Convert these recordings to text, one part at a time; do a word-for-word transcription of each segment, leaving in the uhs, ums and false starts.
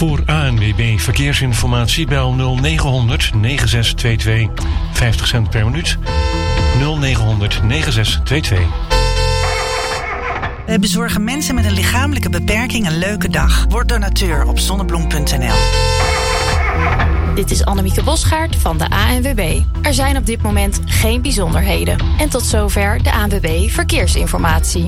Voor A N W B Verkeersinformatie bel nul negen negen zes twee twee. vijftig cent per minuut. nul negen negen zes twee twee. We bezorgen mensen met een lichamelijke beperking een leuke dag. Word donateur op zonnebloem punt n l. Dit is Annemieke Bosgaard van de A N W B. Er zijn op dit moment geen bijzonderheden. En tot zover de A N W B Verkeersinformatie.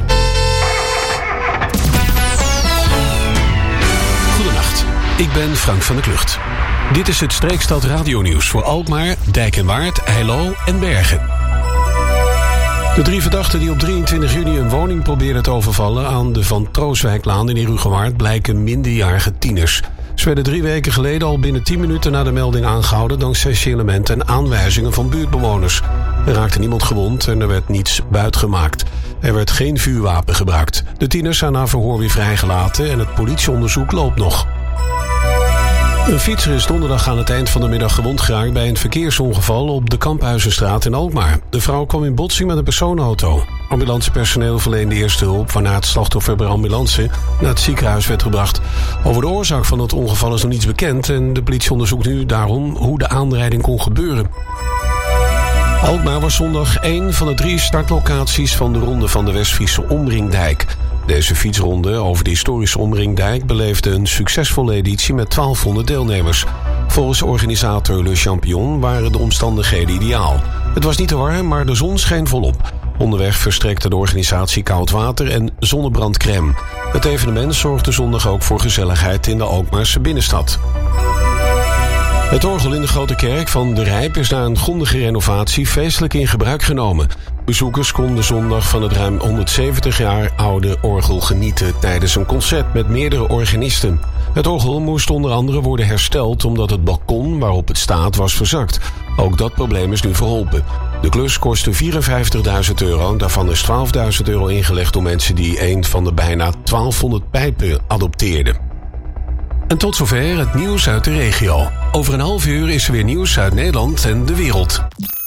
Goedenacht, ik ben Frank van der Klucht. Dit is het Streekstad radionieuws voor Alkmaar, Dijk en Waard, Heilo en Bergen. De drie verdachten die op drieëntwintig juni een woning probeerden te overvallen aan de Van Trooswijklaan in Herugewaard blijken minderjarige tieners. Ze werden drie weken geleden al binnen tien minuten na de melding aangehouden dankzij signalementen en aanwijzingen van buurtbewoners. Er raakte niemand gewond en er werd niets buitgemaakt. Er werd geen vuurwapen gebruikt. De tieners zijn na verhoor weer vrijgelaten en het politieonderzoek loopt nog. Een fietser is donderdag aan het eind van de middag gewond geraakt bij een verkeersongeval op de Kamphuizenstraat in Alkmaar. De vrouw kwam in botsing met een personenauto. Ambulancepersoneel verleende eerste hulp, waarna het slachtoffer per ambulance naar het ziekenhuis werd gebracht. Over de oorzaak van het ongeval is nog niets bekend en de politie onderzoekt nu daarom hoe de aanrijding kon gebeuren. Alkmaar was zondag één van de drie startlocaties van de ronde van de Westfriese Omringdijk. Deze fietsronde over de historische Omringdijk beleefde een succesvolle editie met twaalfhonderd deelnemers. Volgens organisator Le Champion waren de omstandigheden ideaal. Het was niet te warm, maar de zon scheen volop. Onderweg verstrekte de organisatie koud water en zonnebrandcrème. Het evenement zorgde zondag ook voor gezelligheid in de Alkmaarse binnenstad. Het orgel in de Grote Kerk van De Rijp is na een grondige renovatie feestelijk in gebruik genomen. Bezoekers konden zondag van het ruim honderdzeventig jaar oude orgel genieten tijdens een concert met meerdere organisten. Het orgel moest onder andere worden hersteld omdat het balkon waarop het staat was verzakt. Ook dat probleem is nu verholpen. De klus kostte vierenvijftigduizend euro, daarvan is twaalfduizend euro ingelegd door mensen die een van de bijna twaalfhonderd pijpen adopteerden. En tot zover het nieuws uit de regio. Over een half uur is er weer nieuws uit Nederland en de wereld.